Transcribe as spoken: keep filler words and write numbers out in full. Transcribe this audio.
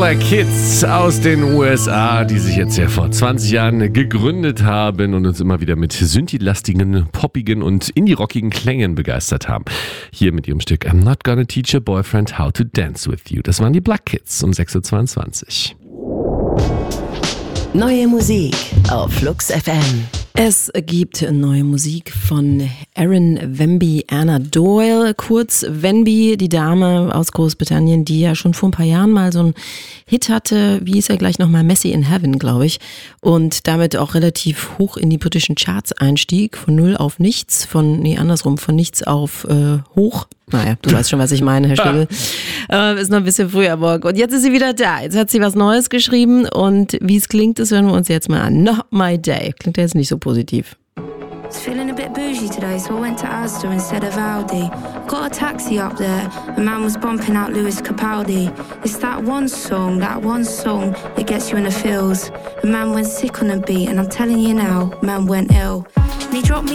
Kids aus den U S A, die sich jetzt ja vor zwanzig Jahren gegründet haben und uns immer wieder mit synthi-lastigen, poppigen und indie-rockigen Klängen begeistert haben. Hier mit ihrem Stück I'm Not Gonna Teach Your Boyfriend How to Dance With You. Das waren die Black Kids um sechs Uhr zweiundzwanzig. Neue Musik auf Flux F M. Es gibt neue Musik von Erin Venby Anna Doyle, kurz Venby, die Dame aus Großbritannien, die ja schon vor ein paar Jahren mal so einen Hit hatte, wie ist er gleich nochmal, Messy in Heaven, glaube ich, und damit auch relativ hoch in die britischen Charts einstieg, von null auf nichts, von, nee, andersrum, von nichts auf äh, hoch. Naja, du weißt schon, was ich meine, Herr Stöbel. äh, ist noch ein bisschen früh am Morgen. Und jetzt ist sie wieder da. Jetzt hat sie was Neues geschrieben und wie es klingt, das hören wir uns jetzt mal an. Not My Day. Klingt ja jetzt nicht so positiv. I was feeling a bit bougie today, so I went to Asda instead of Aldi. Got a taxi up there, a man was bumping out Lewis Capaldi. It's that one song, that one song that gets you in the feels. A man went sick on a beat, and I'm telling you now, man went ill. And he dropped me